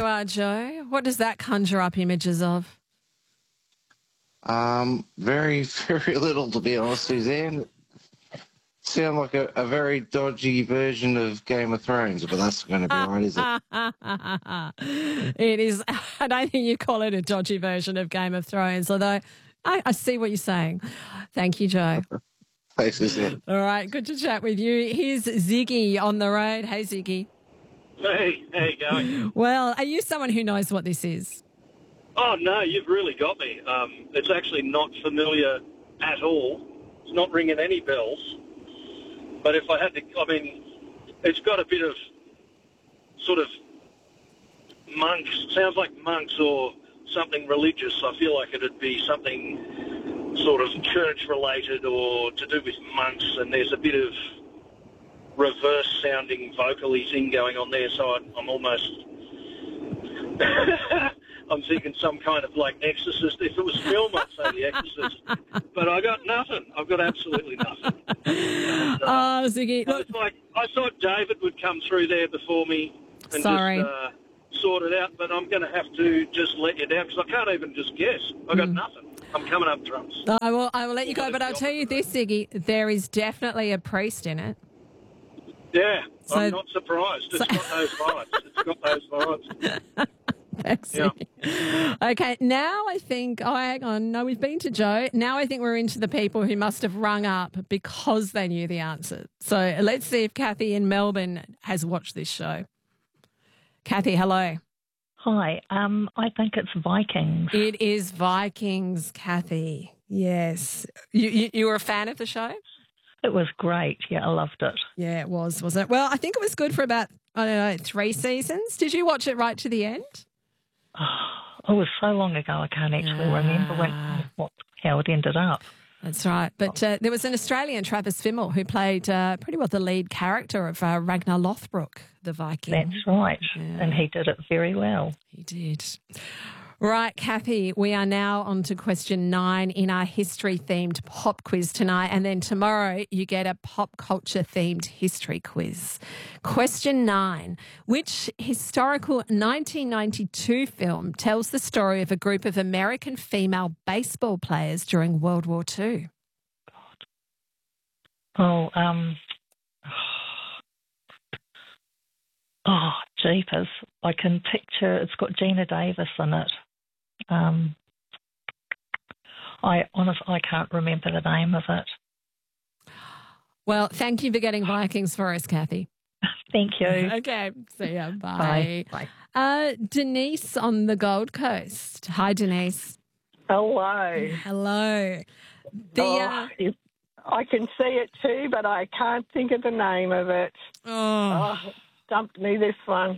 are, Joe. What does that conjure up images of? Very, very little, to be honest, Suzanne. Sound like a very dodgy version of Game of Thrones, but that's going to be right, is it? It is. I don't think you call it a dodgy version of Game of Thrones, although I see what you're saying. Thank you, Joe. Thanks, Suzanne. All right, good to chat with you. Here's Ziggy on the road. Hey, Ziggy. Hey, how you going? Well, are you someone who knows what this is? Oh, no, you've really got me. It's actually not familiar at all. It's not ringing any bells. But if I had to, it's got a bit of sort of monks, sounds like monks or something religious. I feel like it'd be something sort of church-related or to do with monks, and there's a bit of reverse-sounding vocally thing going on there, so I'm almost... I'm thinking some kind of like Exorcist. If it was film, I'd say The Exorcist. But I got nothing. I've got absolutely nothing. And, Ziggy, look, I thought David would come through there before me and just sort it out, but I'm going to have to just let you down because I can't even just guess. I got nothing. I'm coming up trumps. I will let you go, but I'll tell you this, Ziggy, there is definitely a priest in it. Yeah, so, I'm not surprised. It's got those vibes. Thanks. Yeah. Okay, now I think, hang on. No, we've been to Joe. Now I think we're into the people who must have rung up because they knew the answer. So let's see if Kathy in Melbourne has watched this show. Kathy, hello. Hi, I think it's Vikings. It is Vikings, Kathy. Yes. You were a fan of the show? It was great. Yeah, I loved it. Yeah, it was, wasn't it? Well, I think it was good for about, 3 seasons. Did you watch it right to the end? Oh, it was so long ago, I can't actually remember how it ended up. That's right. But there was an Australian, Travis Fimmel, who played pretty well the lead character of Ragnar Lothbrok, the Viking. That's right. Yeah. And he did it very well. He did. Right, Kathy, we are now on to question 9 in our history-themed pop quiz tonight. And then tomorrow you get a pop culture-themed history quiz. Question 9. Which historical 1992 film tells the story of a group of American female baseball players during World War II? Jeepers. I can picture, it's got Gina Davis in it. I can't remember the name of it. Well, thank you for getting Vikings for us, Kathy. Thank you. Okay, see ya. Bye. Bye. Denise on the Gold Coast. Hi, Denise. Hello. Hello. I can see it too, but I can't think of the name of it. Stumped me, this one.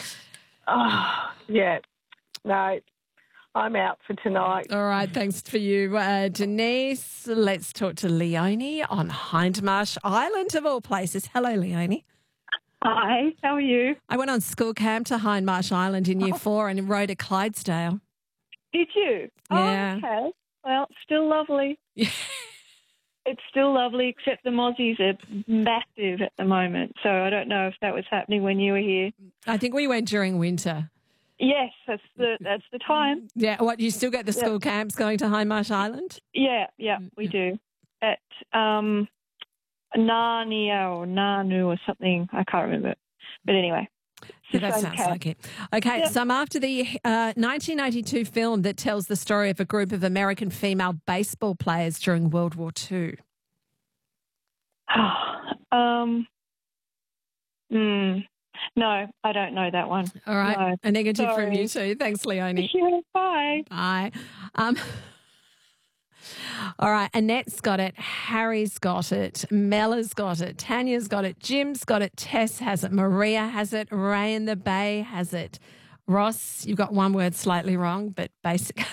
Yeah. No, I'm out for tonight. All right, thanks for you, Denise. Let's talk to Leonie on Hindmarsh Island, of all places. Hello, Leonie. Hi, how are you? I went on school camp to Hindmarsh Island in Year 4 and rode a Clydesdale. Did you? Yeah. Oh, okay. Well, it's still lovely. Yeah. It's still lovely, except the mozzies are massive at the moment. So I don't know if that was happening when you were here. I think we went during winter. Yes, that's the time. Yeah, what, you still get the school camps going to Hindmarsh Island? Yeah, we do. At Narnia or Nanu or something, I can't remember. But anyway. Yeah, that sounds like it. Okay, so I'm after the 1992 film that tells the story of a group of American female baseball players during World War II. No, I don't know that one. All right. No. A negative Sorry. from you too. Thanks, Leonie. Yeah, bye. Bye. All right. Annette's got it. Harry's got it. Mella's got it. Tanya's got it. Jim's got it. Tess has it. Maria has it. Ray in the Bay has it. Ross, you've got one word slightly wrong, but basic.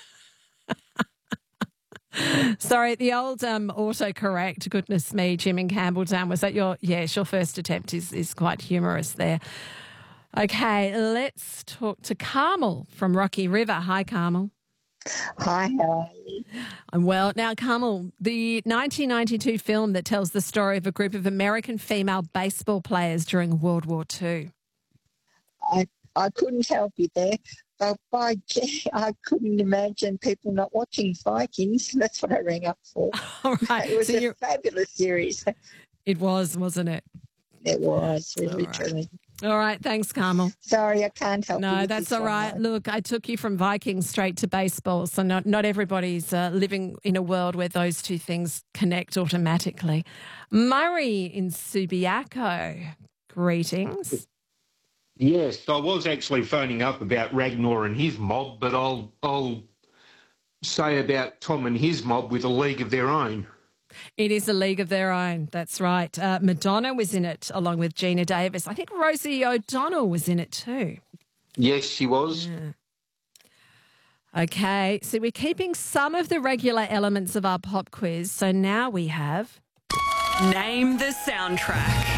Sorry, the old autocorrect, goodness me, Jim in Campbelltown, was that your first attempt is quite humorous there. Okay, let's talk to Carmel from Rocky River. Hi, Carmel. Hi, how are you? I'm well. Now, Carmel, the 1992 film that tells the story of a group of American female baseball players during World War II. I couldn't help you there. But by gee, I couldn't imagine people not watching Vikings. That's what I rang up for. All right. It was a fabulous series. It was, wasn't it? It was, really, truly. All right. Thanks, Carmel. Sorry, I can't help you. No, with that's this all right. one. Look, I took you from Vikings straight to baseball, so not everybody's living in a world where those two things connect automatically. Murray in Subiaco, greetings. Yes, I was actually phoning up about Ragnar and his mob, but I'll say about Tom and his mob with a league of their own. It is a league of their own. That's right. Madonna was in it along with Gina Davis. I think Rosie O'Donnell was in it too. Yes, she was. Yeah. Okay, so we're keeping some of the regular elements of our pop quiz. So now we have... Name the soundtrack.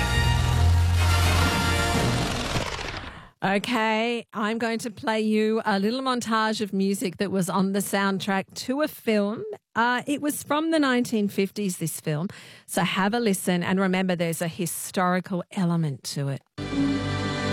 Okay, I'm going to play you a little montage of music that was on the soundtrack to a film. It was from the 1950s, this film. So have a listen and remember there's a historical element to it.